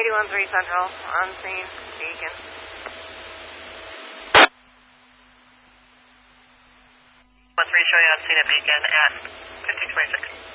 81-3 Central, on scene, Beacon. 1-3 showing on scene at Beacon at 1526.